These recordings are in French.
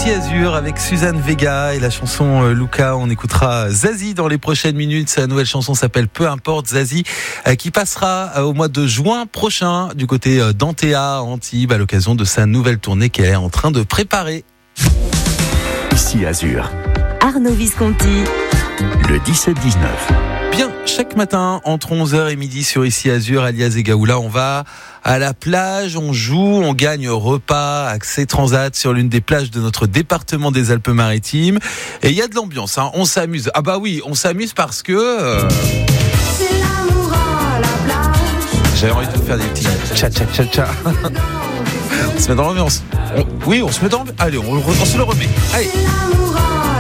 Ici Azur avec Suzanne Vega et la chanson Luca. On écoutera Zazie dans les prochaines minutes. Sa nouvelle chanson s'appelle Peu importe. Zazie qui passera au mois de juin prochain du côté d'Antea, Antibes, à l'occasion de sa nouvelle tournée qu'elle est en train de préparer. Ici Azur. Arnaud Visconti. Le 17-19. Bien, chaque matin, entre 11h et midi sur Ici Azur, alias Egaoula, on va à la plage, on joue, on gagne repas, accès transat sur l'une des plages de notre département des Alpes-Maritimes. Et il y a de l'ambiance, hein, on s'amuse. Ah bah oui, on s'amuse parce que... C'est l'amour à la plage. J'avais envie de vous faire des petits tcha-tcha-tcha-tcha. On se met dans l'ambiance. Oui, on se met dans l'ambiance. Allez, on se le remet. Allez. C'est l'amour à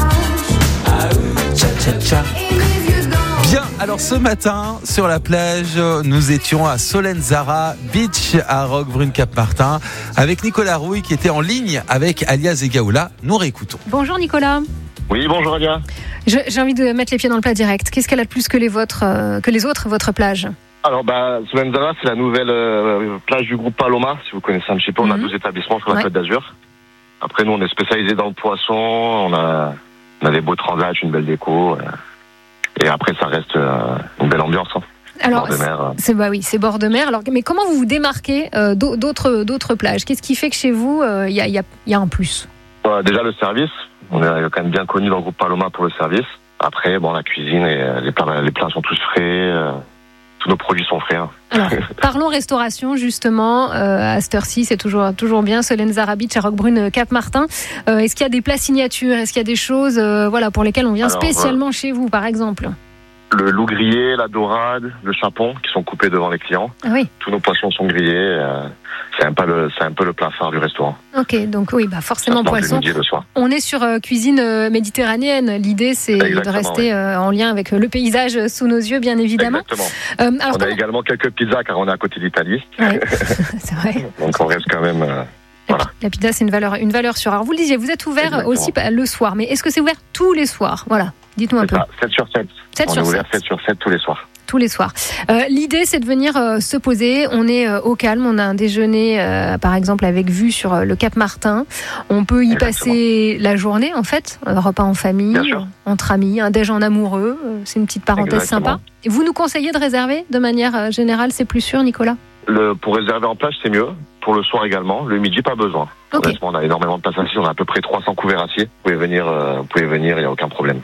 la plage. Tcha-tcha-tcha. Et les vieux gants. Bien, alors ce matin, sur la plage, nous étions à Solenzara Beach, à Roquebrune-Cap-Martin, avec Nicolas Rouille qui était en ligne avec alias Egaoula. Nous réécoutons. Bonjour Nicolas. Oui, bonjour Alia. J'ai envie de mettre les pieds dans le plat direct. Qu'est-ce qu'elle a de plus que les autres, votre plage? Alors, Solenzara, c'est la nouvelle plage du groupe Paloma. Si vous connaissez un petit peu, on a 12 établissements sur la Côte d'Azur. Après, nous, on est spécialisé dans le poisson. On a des beaux transats, une belle déco. Et après, ça reste une belle ambiance. Hein. Alors, bord de mer. c'est bord de mer. Alors, mais comment vous vous démarquez d'autres plages? Qu'est-ce qui fait que chez vous, il y a un plus? Déjà, le service. On est quand même bien connu dans le groupe Paloma pour le service. Après, la cuisine et les plats sont tous frais. Tous nos produits sont frais. Hein. Alors, parlons restauration, justement. À cette heure-ci, c'est toujours bien. Solenzara Beach à Roquebrune, Cap-Martin. Est-ce qu'il y a des plats signatures? Est-ce qu'il y a des choses pour lesquelles on vient spécialement chez vous, par exemple? Le loup grillé, la dorade, le chapon, qui sont coupés devant les clients. Ah oui. Tous nos poissons sont grillés. C'est un peu le plat phare du restaurant. Ok, donc oui, forcément poisson. Le midi et le soir. On est sur cuisine méditerranéenne. L'idée, c'est de rester en lien avec le paysage sous nos yeux, bien évidemment. Exactement. On a également quelques pizzas, car on est à côté d'Italie. Ouais, c'est vrai. Donc on reste quand même... La pizza, c'est une valeur sûre. Alors vous le disiez, vous êtes ouvert aussi le soir, mais est-ce que c'est ouvert tous les soirs? Voilà, dites-nous un peu. 7 sur 7. On est ouvert 7 sur 7 tous les soirs. Tous les soirs. L'idée, c'est de venir se poser. On est au calme. On a un déjeuner, par exemple, avec vue sur le Cap Martin. On peut y passer la journée, en fait. Un repas en famille, entre amis, un déj en amoureux. C'est une petite parenthèse sympa. Et vous nous conseillez de réserver de manière générale, c'est plus sûr, Nicolas? Pour réserver en plage, c'est mieux. Pour le soir également. Le midi, pas besoin. Honnêtement, on a énormément de places assises. On a à peu près 300 couverts aciers. Vous pouvez venir, il n'y a aucun problème.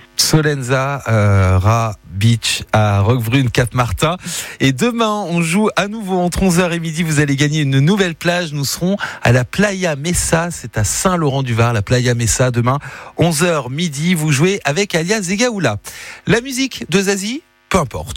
Solenzara Beach à Roquebrune, Cap-Martin. Et demain, on joue à nouveau entre 11h et midi. Vous allez gagner une nouvelle plage. Nous serons à la Playa Mesa. C'est à Saint-Laurent-du-Var, la Playa Mesa. Demain, 11h midi. Vous jouez avec alias Egaoula. La musique de Zazie, peu importe.